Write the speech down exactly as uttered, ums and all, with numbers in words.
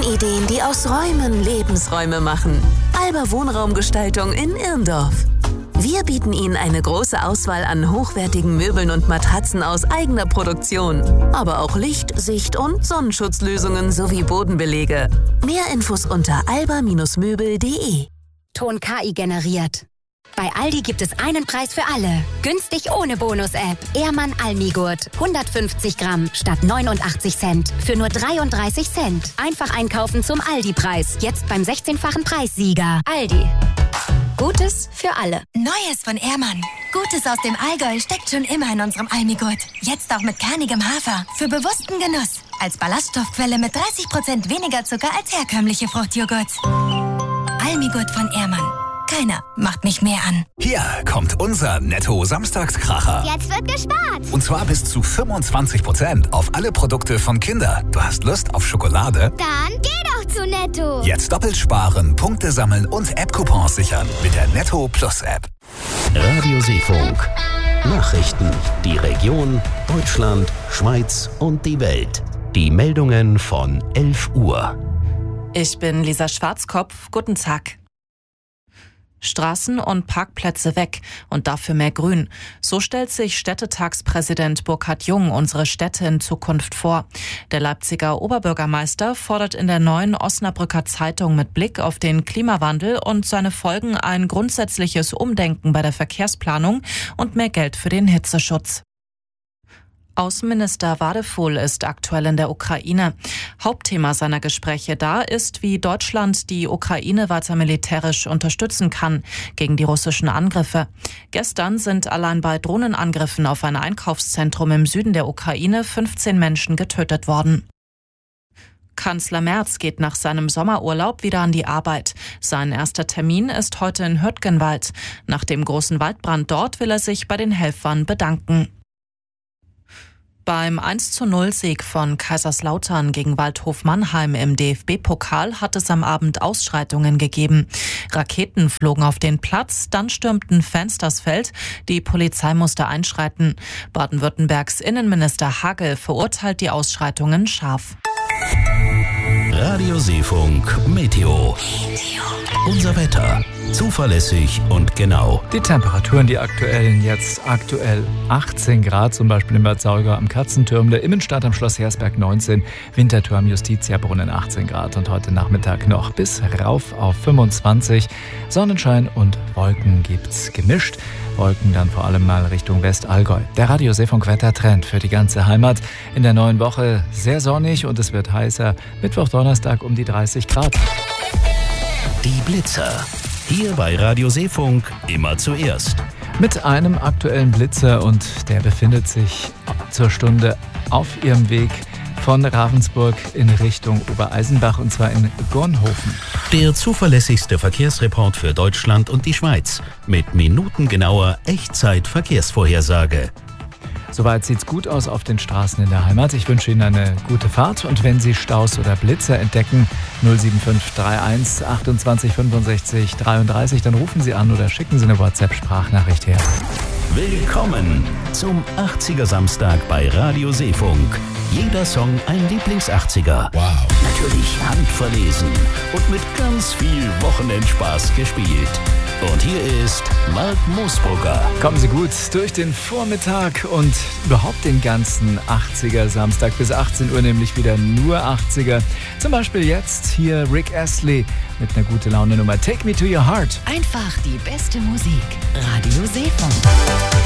Ideen, die aus Räumen Lebensräume machen. Alba Wohnraumgestaltung in Irndorf. Wir bieten Ihnen eine große Auswahl an hochwertigen Möbeln und Matratzen aus eigener Produktion. Aber auch Licht-, Sicht- und Sonnenschutzlösungen sowie Bodenbelege. Mehr Infos unter alba Möbel punkt de. Ton K I generiert. Bei Aldi gibt es einen Preis für alle. Günstig ohne Bonus-App. Ehrmann Almigurt. hundertfünfzig Gramm statt neunundachtzig Cent. Für nur dreiunddreißig Cent. Einfach einkaufen zum Aldi-Preis. Jetzt beim sechzehnfachen Preissieger. Aldi. Gutes für alle. Neues von Ehrmann. Gutes aus dem Allgäu steckt schon immer in unserem Almigurt. Jetzt auch mit kernigem Hafer. Für bewussten Genuss. Als Ballaststoffquelle mit dreißig Prozent weniger Zucker als herkömmliche Fruchtjoghurt. Almigurt von Ehrmann. Keiner macht mich mehr an. Hier kommt unser Netto-Samstagskracher. Jetzt wird gespart. Und zwar bis zu fünfundzwanzig Prozent auf alle Produkte von Kinder. Du hast Lust auf Schokolade? Dann geh doch zu Netto. Jetzt doppelt sparen, Punkte sammeln und App-Coupons sichern mit der Netto Plus App. Radio Seefunk. Nachrichten. Die Region, Deutschland, Schweiz und die Welt. Die Meldungen von elf Uhr. Ich bin Lisa Schwarzkopf. Guten Tag. Straßen und Parkplätze weg und dafür mehr Grün. So stellt sich Städtetagspräsident Burkhard Jung unsere Städte in Zukunft vor. Der Leipziger Oberbürgermeister fordert in der neuen Osnabrücker Zeitung mit Blick auf den Klimawandel und seine Folgen ein grundsätzliches Umdenken bei der Verkehrsplanung und mehr Geld für den Hitzeschutz. Außenminister Wadefuhl ist aktuell in der Ukraine. Hauptthema seiner Gespräche da ist, wie Deutschland die Ukraine weiter militärisch unterstützen kann gegen die russischen Angriffe. Gestern sind allein bei Drohnenangriffen auf ein Einkaufszentrum im Süden der Ukraine fünfzehn Menschen getötet worden. Kanzler Merz geht nach seinem Sommerurlaub wieder an die Arbeit. Sein erster Termin ist heute in Hürtgenwald. Nach dem großen Waldbrand dort will er sich bei den Helfern bedanken. Beim eins zu null Sieg von Kaiserslautern gegen Waldhof Mannheim im D F B-Pokal hat es am Abend Ausschreitungen gegeben. Raketen flogen auf den Platz, dann stürmten Fans das Feld. Die Polizei musste einschreiten. Baden-Württembergs Innenminister Hagel verurteilt die Ausschreitungen scharf. Radio Seefunk Meteo. Unser Wetter. Zuverlässig und genau. Die Temperaturen, die aktuellen, jetzt aktuell achtzehn Grad, zum Beispiel in Bad Saulgau am Katzenturm, der Immenstadt am Schloss Hersberg neunzehn, Winterthur am Justitiabrunnen achtzehn Grad und heute Nachmittag noch bis rauf auf fünfundzwanzig. Sonnenschein und Wolken gibt's gemischt. Wolken dann vor allem mal Richtung Westallgäu. Der Radio Seefunk Wettertrend für die ganze Heimat. In der neuen Woche sehr sonnig und es wird heißer. Mittwoch, Donnerstag um die dreißig Grad. Die Blitzer. Hier bei Radio Seefunk immer zuerst. Mit einem aktuellen Blitzer und der befindet sich zur Stunde auf ihrem Weg von Ravensburg in Richtung Obereisenbach und zwar in Gornhofen. Der zuverlässigste Verkehrsreport für Deutschland und die Schweiz mit minutengenauer Echtzeit-Verkehrsvorhersage. Soweit sieht's gut aus auf den Straßen in der Heimat. Ich wünsche Ihnen eine gute Fahrt und wenn Sie Staus oder Blitzer entdecken, null sieben fünf drei eins achtundzwanzig fünfundsechzig dreiunddreißig, dann rufen Sie an oder schicken Sie eine WhatsApp-Sprachnachricht her. Willkommen zum achtziger Samstag bei Radio Seefunk. Jeder Song ein Lieblings-achtziger. Wow. Natürlich handverlesen und mit ganz viel Wochenendspaß gespielt. Und hier ist Mark Moosbrugger. Kommen Sie gut durch den Vormittag und überhaupt den ganzen achtziger Samstag bis achtzehn Uhr, nämlich wieder nur achtziger. Zum Beispiel jetzt hier Rick Astley mit einer gute Laune Nummer Take Me to Your Heart. Einfach die beste Musik. Radio Seefunk.